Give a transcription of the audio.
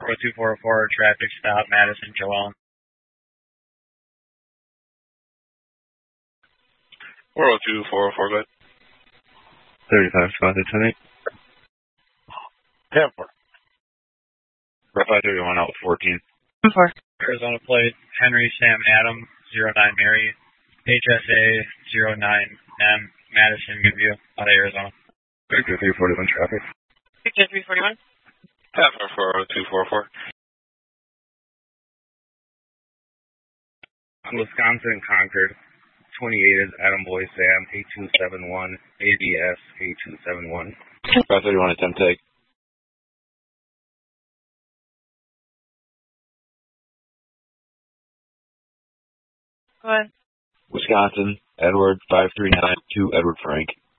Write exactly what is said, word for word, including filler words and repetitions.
four two four four, traffic stop, Madison, Joellen. four oh two, four oh four, go ahead. thirty-five, Father Tonight. ten four. five thirty-one out with fourteen. four. Arizona plate, Henry Sam Adam, zero nine Mary, H S A zero nine M, Madison, Goodview, out of Arizona. Victor three forty-one, traffic. Victor three forty-one. ten four, four oh two, four oh four. Wisconsin, Concord. twenty-eight is Adam Boy Sam, eight two seven one, A B S, eight two seven one. five thirty-one, attempt take. Go ahead. Wisconsin, Edward, five three nine two, Edward Frank.